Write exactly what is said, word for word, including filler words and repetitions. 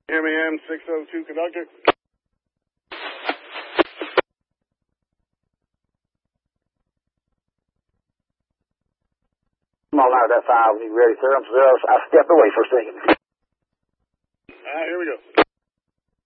M A M six oh two, conductor. I'm all out of that file when you're ready, sir. I'm sorry. I'll step away for a second. All right, here we go.